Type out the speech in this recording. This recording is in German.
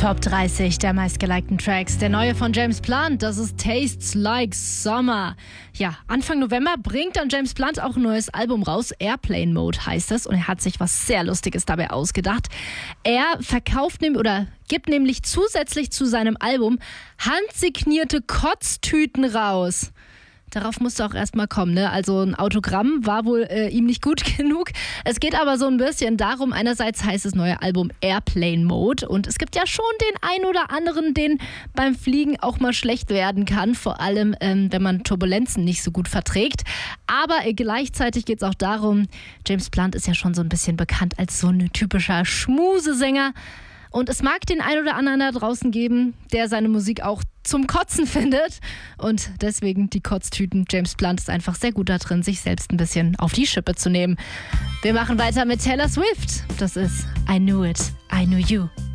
Top 30 der meistgelikten Tracks. Der neue von James Blunt, das ist Tastes Like Summer. Ja, Anfang November bringt dann James Blunt auch ein neues Album raus. Airplane Mode heißt es. Und er hat sich was sehr Lustiges dabei ausgedacht. Er gibt nämlich zusätzlich zu seinem Album handsignierte Kotztüten raus. Darauf musste auch erstmal kommen, ne? Also ein Autogramm war wohl ihm nicht gut genug. Es geht aber so ein bisschen darum, einerseits heißt das neue Album Airplane Mode und es gibt ja schon den einen oder anderen, den beim Fliegen auch mal schlecht werden kann, vor allem wenn man Turbulenzen nicht so gut verträgt. Aber gleichzeitig geht es auch darum, James Blunt ist ja schon so ein bisschen bekannt als so ein typischer Schmusesänger. Und es mag den einen oder anderen da draußen geben, der seine Musik auch zum Kotzen findet. Und deswegen die Kotztüten. James Blunt ist einfach sehr gut da drin, sich selbst ein bisschen auf die Schippe zu nehmen. Wir machen weiter mit Taylor Swift. Das ist I Knew It, I Knew You.